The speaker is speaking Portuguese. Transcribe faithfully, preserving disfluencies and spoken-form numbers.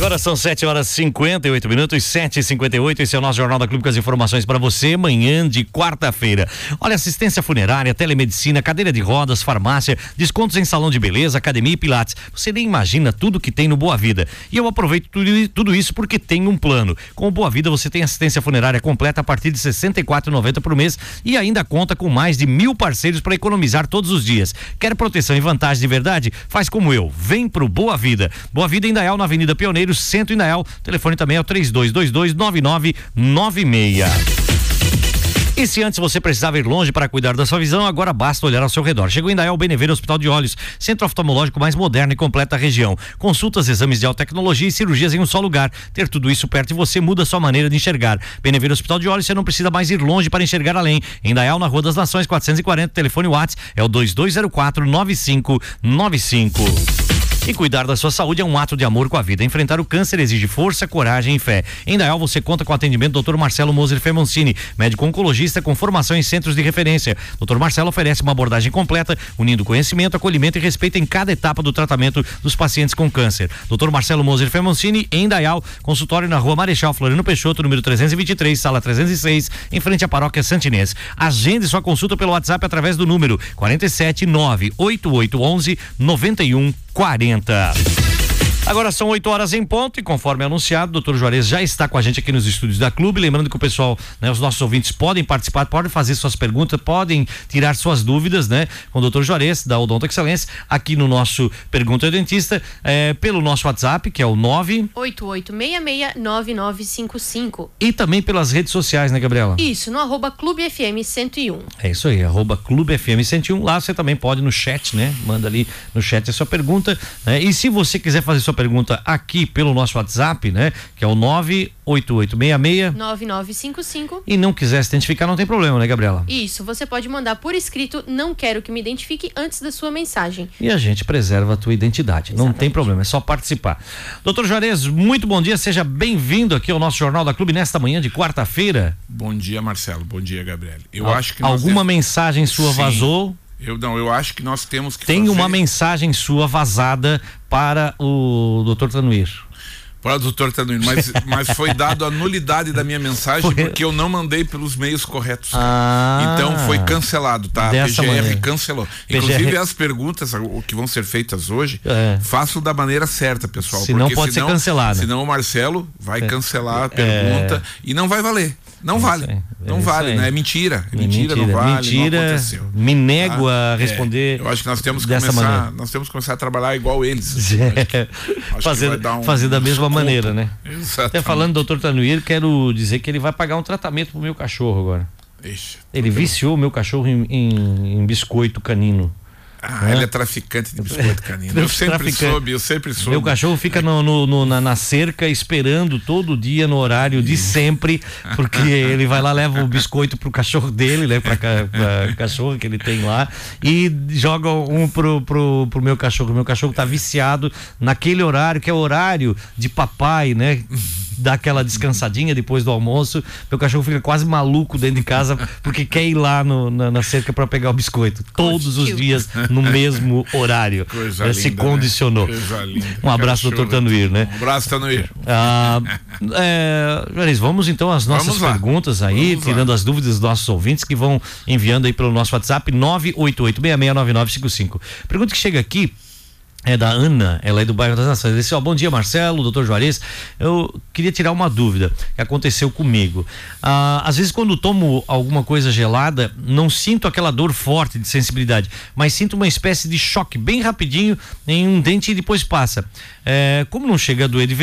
Agora são sete horas e cinquenta e oito minutos, sete e cinquenta e oito. Esse é o nosso Jornal da Clube com as informações para você, manhã de quarta-feira. Olha, assistência funerária, telemedicina, cadeira de rodas, farmácia, descontos em salão de beleza, academia e pilates. Você nem imagina tudo que tem no Boa Vida. E eu aproveito tudo, tudo isso porque tem um plano. Com o Boa Vida você tem assistência funerária completa a partir de sessenta e quatro reais e noventa centavos por mês e ainda conta com mais de mil parceiros para economizar todos os dias. Quer proteção e vantagem de verdade? Faz como eu. Vem pro Boa Vida. Boa Vida em Indaial, na Avenida Pioneiro, Centro Indaial. O telefone também é o três dois dois dois, nove nove nove seis. E se antes você precisava ir longe para cuidar da sua visão, agora basta olhar ao seu redor. Chegou em Indaial Beneveiro Hospital de Olhos, centro oftalmológico mais moderno e completo da região. Consultas, exames de alta tecnologia e cirurgias em um só lugar. Ter tudo isso perto de você muda a sua maneira de enxergar. Beneveiro Hospital de Olhos, você não precisa mais ir longe para enxergar além. Em Indaial, na Rua das Nações, quatrocentos e quarenta, telefone WhatsApp é o dois dois zero quatro, nove cinco nove cinco. E cuidar da sua saúde é um ato de amor com a vida. Enfrentar o câncer exige força, coragem e fé. Em Indaial você conta com o atendimento do doutor Marcelo Moser Femoncini, médico oncologista com formação em centros de referência. doutor Marcelo oferece uma abordagem completa, unindo conhecimento, acolhimento e respeito em cada etapa do tratamento dos pacientes com câncer. doutor Marcelo Moser Femoncini, em Indaial, consultório na Rua Marechal Floriano Peixoto, número trezentos e vinte e três, sala trezentos e seis, em frente à Paróquia Santinês. Agende sua consulta pelo WhatsApp através do número quatro sete nove oito oito um um nove um quarenta. Agora são oito horas em ponto e conforme anunciado, o doutor Juarez já está com a gente aqui nos estúdios da Clube. Lembrando que o pessoal, né, os nossos ouvintes podem participar, podem fazer suas perguntas, podem tirar suas dúvidas, né, com o doutor Juarez da Odonto Excelência aqui no nosso Pergunta ao Dentista, é, pelo nosso WhatsApp, que é o nove oito oito seis seis nove nove cinco cinco. E também pelas redes sociais, né, Gabriela? Isso, no arroba Clube F M cento e um. É isso aí, arroba Clube F M cento e um. Lá você também pode no chat, né? Manda ali no chat a sua pergunta, né? E se você quiser fazer sua pergunta aqui pelo nosso WhatsApp, né? Que é o nove oito oito seis seis nove nove cinco cinco. E não quiser se identificar, não tem problema, né, Gabriela? Isso, você pode mandar por escrito, não quero que me identifique, antes da sua mensagem. E a gente preserva a tua identidade. Exatamente. Não tem problema, é só participar. doutor Juarez, muito bom dia, seja bem-vindo aqui ao nosso Jornal da Clube nesta manhã de quarta-feira. Bom dia, Marcelo, bom dia, Gabriele. Eu Al- acho que alguma temos... mensagem sua Sim. vazou? Eu não, eu acho que nós temos que Tem fazer... uma mensagem sua vazada para o doutor Tanuir. Para o doutor Tanuir, mas, mas foi dado a nulidade da minha mensagem foi... porque eu não mandei pelos meios corretos. Ah, então foi cancelado, tá? A P G R maneira. cancelou. P G R... Inclusive as perguntas o que vão ser feitas hoje, é. façam da maneira certa, pessoal. Senão pode senão, ser cancelado. Senão o Marcelo vai é. cancelar a pergunta é. e não vai valer. Não vale, é não vale, né? É mentira, é mentira, mentira, não vale, mentira, não aconteceu. Me nego tá? a responder. É, eu acho que nós temos que começar, maneira. nós temos que começar a trabalhar igual eles. Assim, é. acho que, fazer, que um, fazer da mesma desconto. maneira, né? Exatamente. Até falando do doutor Tanuir, quero dizer que ele vai pagar um tratamento pro meu cachorro agora. Ixi, ele viciou o meu cachorro em, em, em biscoito canino. Ah, é? Ele é traficante de biscoito canino. Eu sempre soube, eu sempre soube. Meu cachorro fica no, no, no, na, na cerca esperando todo dia no horário de sempre, porque ele vai lá, leva o biscoito pro cachorro dele, né? Pra, pra cachorro que ele tem lá, e joga um pro, pro, pro meu cachorro. Meu cachorro tá viciado naquele horário, que é o horário de papai, né? Dá aquela descansadinha depois do almoço. Meu cachorro fica quase maluco dentro de casa porque quer ir lá no, na, na cerca para pegar o biscoito todos os dias no mesmo horário. Coisa é, linda, se condicionou. Né? Coisa linda. Um abraço, doutor Tanuir, né? Um abraço, Tanuir. Ah, é, Juarez, vamos então às nossas perguntas aí, vamos tirando lá. as dúvidas dos nossos ouvintes que vão enviando aí pelo nosso WhatsApp nove oito oito seis seis nove nove cinco cinco. Pergunta que chega aqui é da Ana, ela é do bairro das Nações. Ela disse: ó, bom dia, Marcelo, doutor Juarez. Eu queria tirar uma dúvida que aconteceu comigo. Ah, às vezes, quando tomo alguma coisa gelada, não sinto aquela dor forte de sensibilidade, mas sinto uma espécie de choque bem rapidinho em um dente e depois passa. É, como não chega a doer de